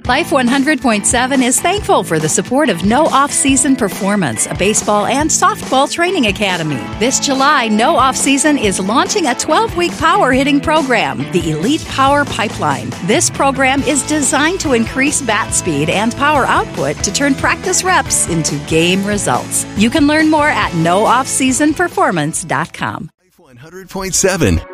Life 100.7 is thankful for the support of No Off-Season Performance, a baseball and softball training academy. This July, No Off-Season is launching a 12-week power hitting program, the Elite Power Pipeline. This program is designed to increase bat speed and power output to turn practice reps into game results. You can learn more at nooffseasonperformance.com. Life 100.7.